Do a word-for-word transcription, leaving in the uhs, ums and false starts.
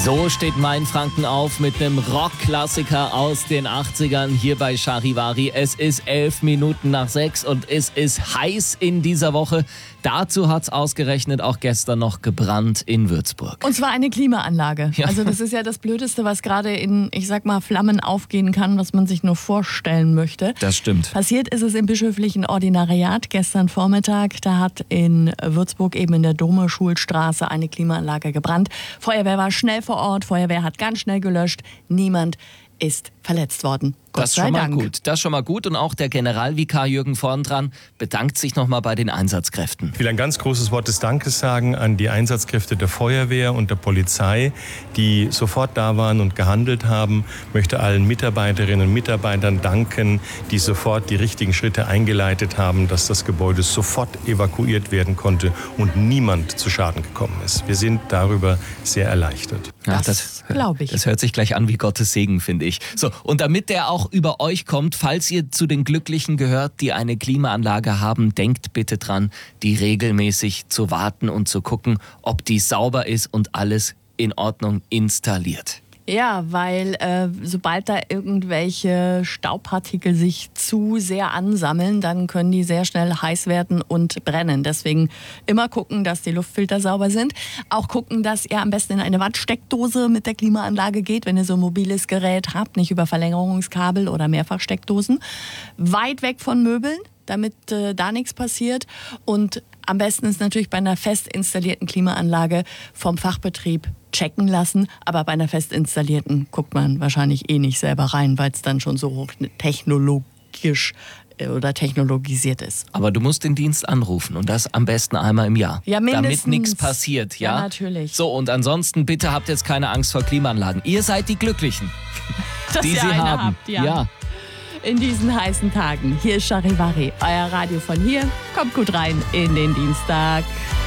So steht Mainfranken auf mit einem Rockklassiker aus den achtzigern hier bei Charivari. Es ist elf Minuten nach sechs und es ist heiß in dieser Woche. Dazu hat es ausgerechnet auch gestern noch gebrannt in Würzburg. Und zwar eine Klimaanlage. Ja. Also das ist ja das Blödeste, was gerade in, ich sag mal, Flammen aufgehen kann, was man sich nur vorstellen möchte. Das stimmt. Passiert ist es im bischöflichen Ordinariat gestern Vormittag. Da hat in Würzburg eben in der Domeschulstraße eine Klimaanlage gebrannt. Feuerwehr war schnell vor Ort, Feuerwehr hat ganz schnell gelöscht. Niemand ist verletzt worden. Gott das sei schon mal Dank. gut. Das schon mal gut. Und auch der Generalvikar Jürgen Vorndran bedankt sich nochmal bei den Einsatzkräften. Ich will ein ganz großes Wort des Dankes sagen an die Einsatzkräfte der Feuerwehr und der Polizei, die sofort da waren und gehandelt haben. Ich möchte allen Mitarbeiterinnen und Mitarbeitern danken, die sofort die richtigen Schritte eingeleitet haben, dass das Gebäude sofort evakuiert werden konnte und niemand zu Schaden gekommen ist. Wir sind darüber sehr erleichtert. Das, das glaube ich. Das hört sich gleich an wie Gottes Segen, finde ich. So, und damit der auch über euch kommt, falls ihr zu den Glücklichen gehört, die eine Klimaanlage haben, denkt bitte dran, die regelmäßig zu warten und zu gucken, ob die sauber ist und alles in Ordnung installiert. Ja, weil äh, sobald da irgendwelche Staubpartikel sich zu sehr ansammeln, dann können die sehr schnell heiß werden und brennen. Deswegen immer gucken, dass die Luftfilter sauber sind. Auch gucken, dass ihr am besten in eine Wandsteckdose mit der Klimaanlage geht, wenn ihr so ein mobiles Gerät habt, nicht über Verlängerungskabel oder Mehrfachsteckdosen. Weit weg von Möbeln, damit äh, da nichts passiert. Und am besten ist natürlich bei einer fest installierten Klimaanlage vom Fachbetrieb checken lassen. Aber bei einer fest installierten guckt man wahrscheinlich eh nicht selber rein, weil es dann schon so hochtechnologisch oder technologisiert ist. Aber du musst den Dienst anrufen und das am besten einmal im Jahr. Ja, mindestens. Damit nichts passiert. Ja? Ja, natürlich. So, und ansonsten bitte habt jetzt keine Angst vor Klimaanlagen. Ihr seid die Glücklichen, Dass die ihr sie eine haben. habt, ja. ja. In diesen heißen Tagen. Hier ist Charivari, euer Radio von hier. Kommt gut rein in den Dienstag.